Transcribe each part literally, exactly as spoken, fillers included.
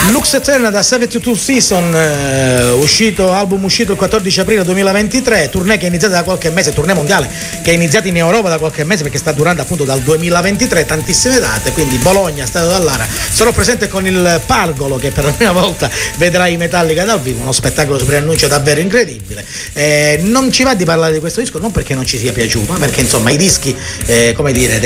Lux Eterna da settantadue Season, eh, uscito, album uscito il quattordici aprile duemilaventitré, tournée che è iniziata da qualche mese, tournée mondiale che è iniziata in Europa da qualche mese perché sta durando appunto dal duemilaventitré, tantissime date, quindi Bologna, Stadio dell'Ara. Sarò presente con il Pargolo che per la prima volta vedrà i Metallica dal vivo, uno spettacolo su preannuncio davvero incredibile. Eh, non ci va di parlare di questo disco, non perché non ci sia piaciuto, ma perché insomma i dischi, eh, come dire,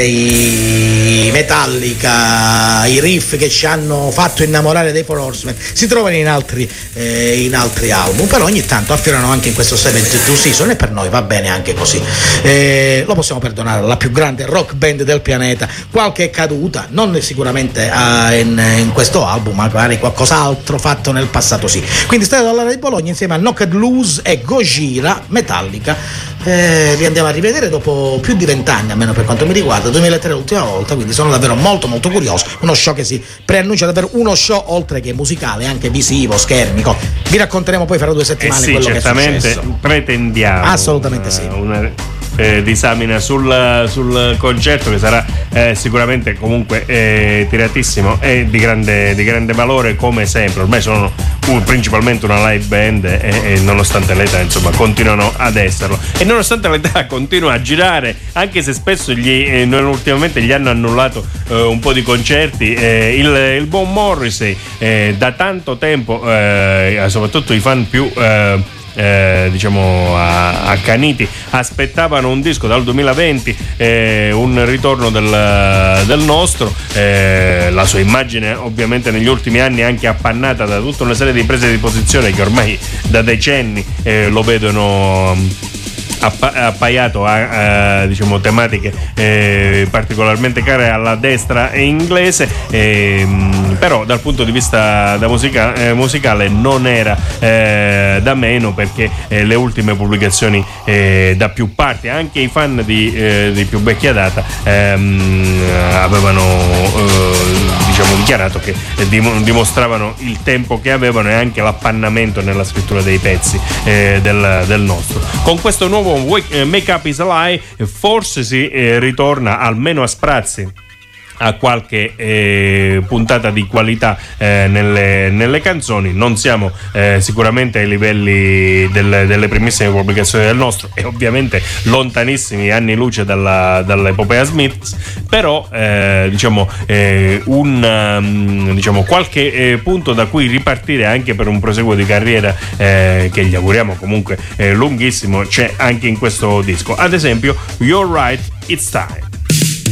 dei Metallica, i riff che ci hanno fatto innamorare dei Four Horsemen si trovano in altri, eh, in altri album, però ogni tanto affiorano anche in questo settantadue Season e per noi va bene anche così. Eh, lo possiamo perdonare, la più grande rock band del pianeta, qualche caduta, non sicuramente eh, in, in questo album, magari qualcos'altro fatto nel passato sì. Quindi state dall'Ara di Bologna insieme a Knocked Loose e Gojira, Metallica. Eh, li andiamo a rivedere dopo più di vent'anni, almeno per quanto mi riguarda, duemilatré l'ultima volta, quindi sono davvero molto molto curioso, uno show che si preannuncia davvero uno show oltre che musicale, anche visivo, schermico. Vi racconteremo poi fra due settimane eh sì, quello che è successo. certamente pretendiamo assolutamente sì una eh, disamina sul, sul concerto che sarà eh, sicuramente comunque eh, tiratissimo e di grande, di grande valore come sempre. Ormai sono un, principalmente una live band e, e nonostante l'età insomma continuano ad esserlo, e nonostante l'età continua a girare, anche se spesso gli, eh, ultimamente gli hanno annullato eh, un po' di concerti. eh, il, il buon Morrissey eh, da tanto tempo, eh, soprattutto i fan più eh, Eh, diciamo accaniti aspettavano un disco dal duemilaventi, eh, un ritorno del, del nostro, eh, la sua immagine ovviamente negli ultimi anni anche appannata da tutta una serie di prese di posizione che ormai da decenni eh, lo vedono appaiato a, a diciamo tematiche eh, particolarmente care alla destra inglese, eh, però dal punto di vista da musica, eh, musicale non era eh, da meno, perché eh, le ultime pubblicazioni eh, da più parti, anche i fan di, eh, di più vecchia data ehm, avevano eh, diciamo dichiarato che dim- dimostravano il tempo che avevano e anche l'appannamento nella scrittura dei pezzi eh, del, del nostro. Con questo nuovo Make Up Is a Lie forse si eh, ritorna almeno a sprazzi a qualche eh, puntata di qualità eh, nelle, nelle canzoni. Non siamo eh, sicuramente ai livelli del, delle primissime pubblicazioni del nostro e ovviamente lontanissimi anni luce dalla, dall'epopea Smith, però eh, diciamo eh, un um, diciamo qualche eh, punto da cui ripartire anche per un proseguo di carriera eh, che gli auguriamo comunque eh, lunghissimo c'è anche in questo disco. Ad esempio You're Right, It's Time.